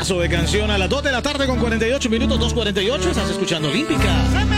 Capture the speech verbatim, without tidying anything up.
Pedazo de canción a las dos de la tarde con cuarenta y ocho minutos, dos cuarenta y ocho. Estás escuchando Olímpica.